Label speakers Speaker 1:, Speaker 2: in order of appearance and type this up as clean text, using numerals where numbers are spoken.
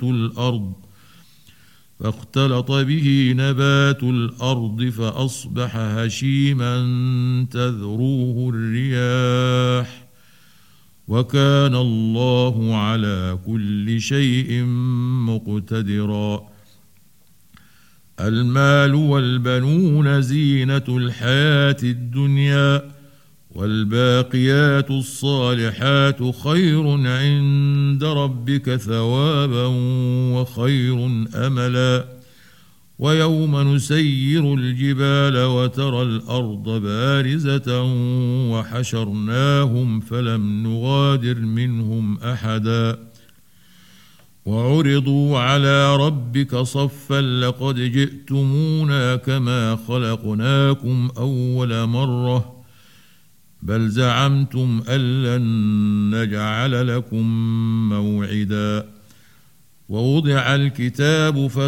Speaker 1: فاختلط به نبات الأرض فأصبح هشيما تذروه الرياح وكان الله على كل شيء مقتدرا. المال والبنون زينة الحياة الدنيا والباقيات الصالحات خير عند ربك ثوابا وخير أملا. ويوم نسير الجبال وترى الأرض بارزة وحشرناهم فلم نغادر منهم أحدا وعرضوا على ربك صفا لقد جئتمونا كما خلقناكم أول مرة بل زعمتم أن لن نجعل لكم موعدا. ووضع الكتاب